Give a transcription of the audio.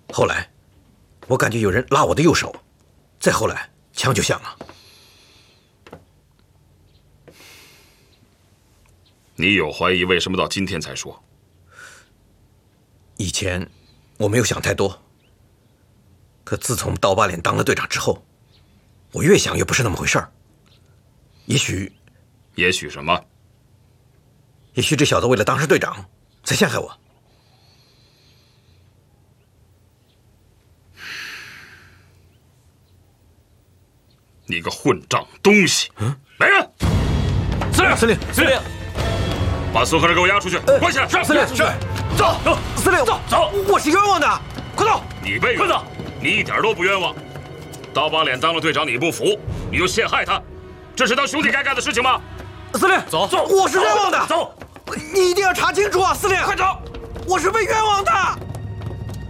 后来，我感觉有人拉我的右手，再后来，枪就响了。 你有怀疑，为什么到今天才说？ 以前我没有想太多，可自从刀疤脸当了队长之后，我越想越不是那么回事儿。也许什么？ 也许这小子为了当上队长，才陷害我。 你个混账东西！来人！ 司令， 把孙和尚给我押出去，关起来！ 司令，是。走，司令，走！我是冤枉的，快走！ 你被冤枉，你一点都不冤枉。刀疤脸当了队长，你不服，你又陷害他，这是当兄弟该干的事情吗？ 司令，走！我是冤枉的， 走！ 你一定要查清楚啊，司令！ 快走！ 我是被冤枉的。